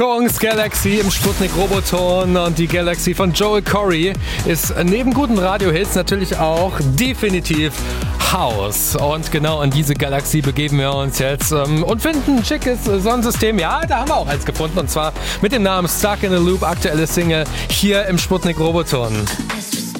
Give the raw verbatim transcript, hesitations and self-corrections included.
Jungs, Galaxy im Sputnik Roboton und die Galaxy von Joel Corry ist neben guten Radiohits natürlich auch definitiv House. Und genau in diese Galaxie begeben wir uns jetzt ähm, und finden ein schickes Sonnensystem. Ja, da haben wir auch eins gefunden und zwar mit dem Namen Stuck in a Loop, aktuelle Single hier im Sputnik Roboton.